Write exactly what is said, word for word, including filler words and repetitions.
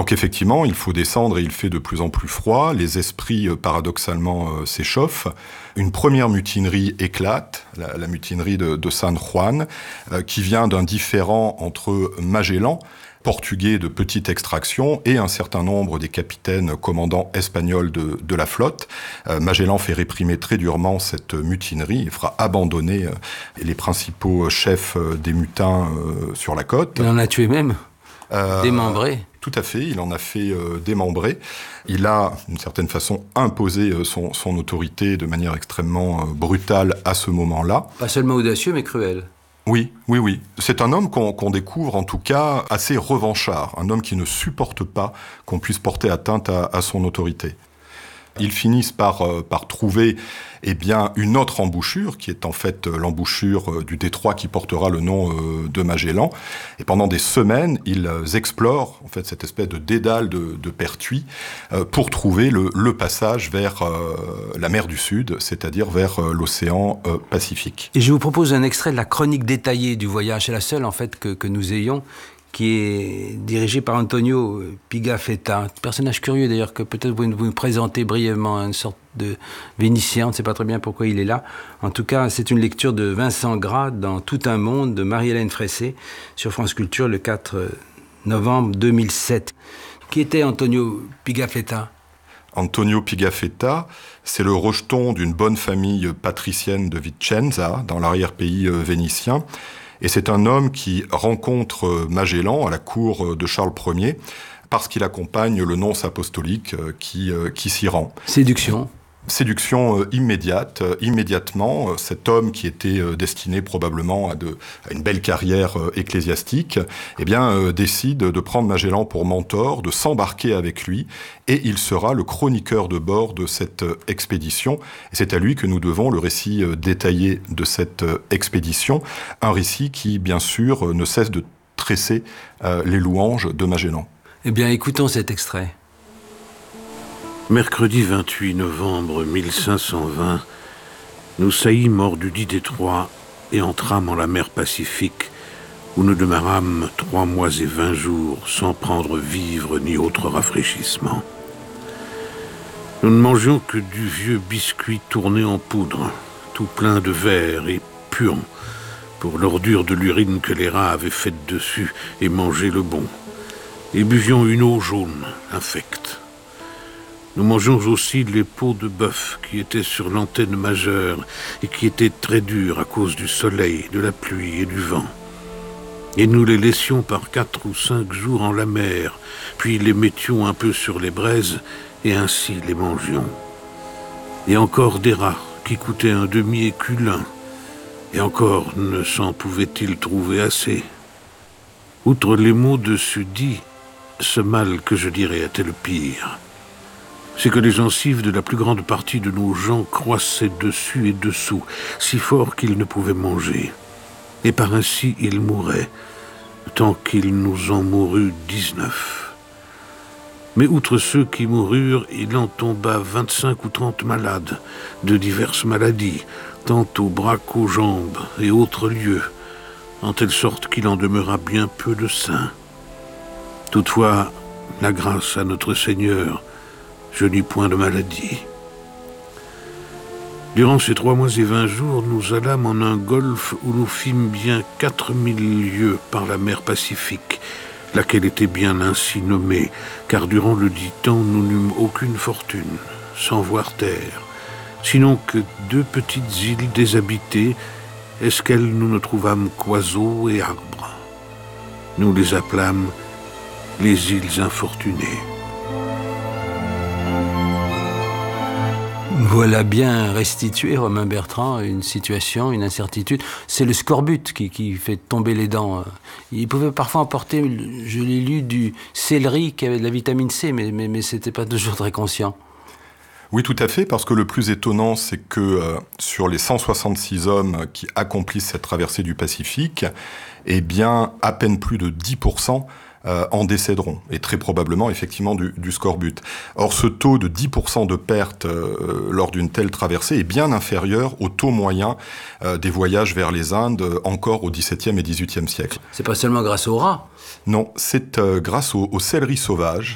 Donc effectivement, il faut descendre et il fait de plus en plus froid. Les esprits, euh, paradoxalement, euh, s'échauffent. Une première mutinerie éclate, la, la mutinerie de, de San Juan, euh, qui vient d'un différend entre Magellan, portugais de petite extraction, et un certain nombre des capitaines commandants espagnols de, de la flotte. Euh, Magellan fait réprimer très durement cette mutinerie et fera abandonner euh, les principaux chefs euh, des mutins euh, sur la côte. Il en a tué même, euh, démembré. Tout à fait, il en a fait euh, démembrer. Il a, d'une certaine façon, imposé euh, son, son autorité de manière extrêmement euh, brutale à ce moment-là. Pas seulement audacieux, mais cruel. Oui, oui, oui. C'est un homme qu'on, qu'on découvre, en tout cas, assez revanchard. Un homme qui ne supporte pas qu'on puisse porter atteinte à, à son autorité. Ils finissent par, euh, par trouver eh bien, une autre embouchure, qui est en fait euh, l'embouchure euh, du détroit qui portera le nom euh, de Magellan. Et pendant des semaines, ils euh, explorent en fait, cette espèce de dédale de, de Pertuis euh, pour trouver le, le passage vers euh, la mer du Sud, c'est-à-dire vers euh, l'océan euh, Pacifique. Et je vous propose un extrait de la chronique détaillée du voyage. C'est la seule en fait que, que nous ayons, qui est dirigé par Antonio Pigafetta, un personnage curieux d'ailleurs que peut-être vous nous présentez brièvement, une sorte de Vénitien, on ne sait pas très bien pourquoi il est là. En tout cas, c'est une lecture de Vincent Gras dans Tout un monde de Marie-Hélène Fressé sur France Culture le quatre novembre deux mille sept. Qui était Antonio Pigafetta ? Antonio Pigafetta, c'est le rejeton d'une bonne famille patricienne de Vicenza, dans l'arrière-pays vénitien. Et c'est un homme qui rencontre Magellan à la cour de Charles Ier parce qu'il accompagne le nonce apostolique qui, qui s'y rend. Séduction. Séduction immédiate, immédiatement. Cet homme qui était destiné probablement à, de, à une belle carrière ecclésiastique, eh bien, décide de prendre Magellan pour mentor, de s'embarquer avec lui, et il sera le chroniqueur de bord de cette expédition. Et c'est à lui que nous devons le récit détaillé de cette expédition, un récit qui, bien sûr, ne cesse de tresser les louanges de Magellan. Eh bien, écoutons cet extrait. Mercredi vingt-huit novembre mille cinq cent vingt, nous saillîmes hors du dit détroit et entrâmes en la mer Pacifique, où nous demeurâmes trois mois et vingt jours sans prendre vivre ni autre rafraîchissement. Nous ne mangions que du vieux biscuit tourné en poudre, tout plein de verre et puant, pour l'ordure de l'urine que les rats avaient faite dessus et mangé le bon, et buvions une eau jaune, infecte. Nous mangeons aussi les peaux de bœuf qui étaient sur l'antenne majeure et qui étaient très dures à cause du soleil, de la pluie et du vent. Et nous les laissions par quatre ou cinq jours en la mer, puis les mettions un peu sur les braises et ainsi les mangions. Et encore des rats qui coûtaient un demi-écu l'un, et encore ne s'en pouvait-il trouver assez. Outre les mots dessus dits, ce mal que je dirais était le pire. C'est que les gencives de la plus grande partie de nos gens croissaient dessus et dessous, si fort qu'ils ne pouvaient manger. Et par ainsi ils mouraient, tant qu'il nous en mourut dix-neuf. Mais outre ceux qui moururent, il en tomba vingt-cinq ou trente malades, de diverses maladies, tant aux bras qu'aux jambes et autres lieux, en telle sorte qu'il en demeura bien peu de saints. Toutefois, la grâce à notre Seigneur, je n'eus point de maladie. Durant ces trois mois et vingt jours, nous allâmes en un golfe où nous fîmes bien quatre mille lieues par la mer Pacifique, laquelle était bien ainsi nommée, car durant le dit temps, nous n'eûmes aucune fortune, sans voir terre, sinon que deux petites îles déshabitées, esquelles nous ne trouvâmes qu'oiseaux et arbres. Nous les appelâmes les îles infortunées. Voilà bien restitué, Romain Bertrand, une situation, une incertitude. C'est le scorbut qui, qui fait tomber les dents. Il pouvait parfois emporter, je l'ai lu, du céleri qui avait de la vitamine C, mais, mais, mais ce n'était pas toujours très conscient. Oui, tout à fait, parce que le plus étonnant, c'est que euh, sur les cent soixante-six hommes qui accomplissent cette traversée du Pacifique, eh bien, à peine plus de dix pour cent Euh, en décéderont, et très probablement effectivement du, du scorbut. Or, ce taux de dix pour cent de perte euh, lors d'une telle traversée est bien inférieur au taux moyen euh, des voyages vers les Indes euh, encore au dix-septième et dix-huitième siècle. C'est pas seulement grâce aux rats. Non, c'est euh, grâce au, au céleri sauvage,